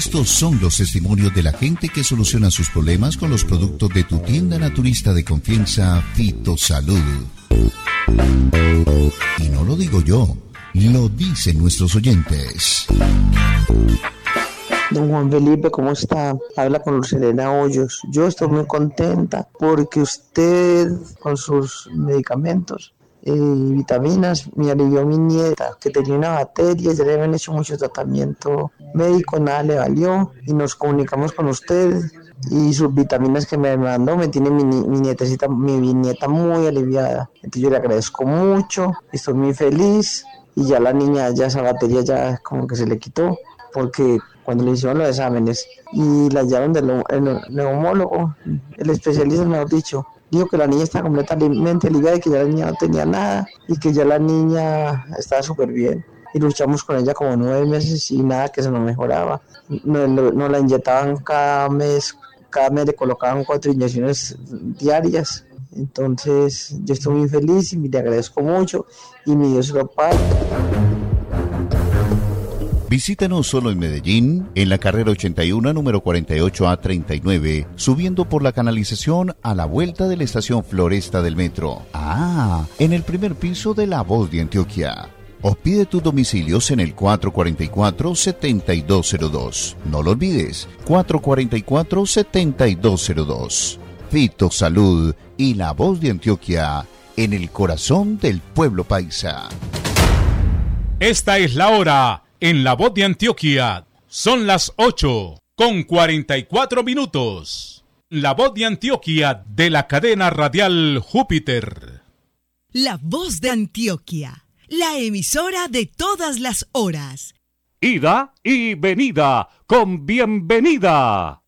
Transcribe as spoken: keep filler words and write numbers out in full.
Estos son los testimonios de la gente que soluciona sus problemas con los productos de tu tienda naturista de confianza, Fitosalud. Y no lo digo yo, lo dicen nuestros oyentes. Don Juan Felipe, ¿cómo está? Habla con Lucelena Hoyos. Yo estoy muy contenta porque usted, con sus medicamentos y eh, vitaminas, me alivió a mi nieta, que tenía una bacteria, ya le habían hecho mucho tratamiento médico, nada le valió, y nos comunicamos con usted, y sus vitaminas que me mandó, me tiene mi, mi nietecita, mi, mi nieta muy aliviada. Entonces yo le agradezco mucho, estoy muy feliz, y ya la niña, ya esa bacteria ya como que se le quitó, porque cuando le hicieron los exámenes y la llevaron del neumólogo, el especialista, mejor dicho, dijo que la niña está completamente aliviada y que ya la niña no tenía nada y que ya la niña estaba súper bien. Y luchamos con ella como nueve meses y nada, que se nos mejoraba. Nos, nos la inyectaban cada mes, cada mes le colocaban cuatro inyecciones diarias. Entonces yo estoy muy feliz y le agradezco mucho y mi Dios lo pague. Visítanos solo en Medellín, en la carrera ochenta y uno, número cuarenta y ocho A treinta y nueve, subiendo por la canalización a la vuelta de la estación Floresta del metro. Ah, en el primer piso de La Voz de Antioquia. O pide tus domicilios en el cuatro cuatro cuatro, siete dos cero dos. No lo olvides, cuatro cuatro cuatro, siete dos cero dos. Fitosalud y La Voz de Antioquia, en el corazón del pueblo paisa. Esta es la hora. En La Voz de Antioquia son las ocho con cuarenta y cuatro minutos. La Voz de Antioquia de la cadena radial Júpiter. La Voz de Antioquia, la emisora de todas las horas. Ida y venida con bienvenida.